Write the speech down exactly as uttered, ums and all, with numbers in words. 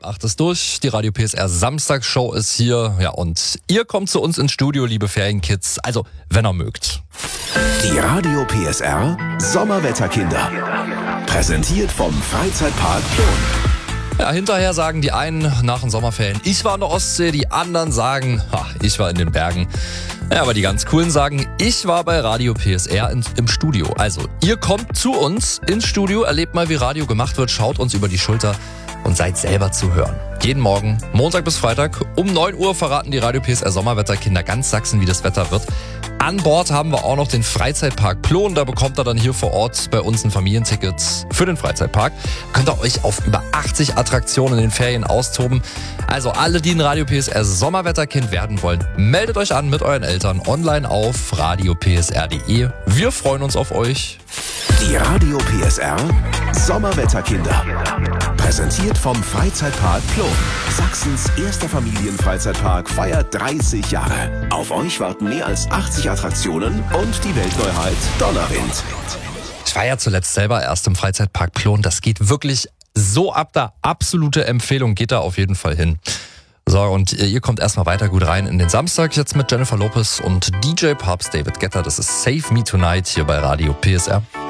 Halb acht ist durch, die Radio P S R Samstagsshow ist hier. Ja, und ihr kommt zu uns ins Studio, liebe Ferienkids, also wenn ihr mögt. Die Radio P S R Sommerwetterkinder. Präsentiert vom Freizeitpark Plon. Ja, hinterher sagen die einen nach den Sommerferien, ich war in der Ostsee, die anderen sagen, ha, ich war in den Bergen. Ja, aber die ganz coolen sagen, ich war bei Radio P S R in, im Studio. Also, ihr kommt zu uns ins Studio, erlebt mal, wie Radio gemacht wird, schaut uns über die Schulter und seid selber zu hören. Jeden Morgen, Montag bis Freitag, um neun Uhr verraten die Radio P S R Sommerwetterkinder ganz Sachsen, wie das Wetter wird. An Bord haben wir auch noch den Freizeitpark Plon. Da bekommt ihr dann hier vor Ort bei uns ein Familienticket für den Freizeitpark. Könnt ihr euch auf über achtzig Attraktionen in den Ferien austoben. Also alle, die ein Radio P S R Sommerwetterkind werden wollen, meldet euch an mit euren Eltern online auf radio p s r punkt d e. Wir freuen uns auf euch. Die Radio P S R Sommerwetterkinder. Präsentiert vom Freizeitpark Plon. Sachsens erster Familienfreizeitpark feiert dreißig Jahre. Auf euch warten mehr als achtzig Attraktionen und die Weltneuheit Donnerwind. Ich war ja zuletzt selber erst im Freizeitpark Plon. Das geht wirklich so ab da. Absolute Empfehlung, geht da auf jeden Fall hin. So, und ihr kommt erstmal weiter gut rein in den Samstag jetzt mit Jennifer Lopez und D J Papst David Guetta. Das ist Save Me Tonight hier bei Radio P S R.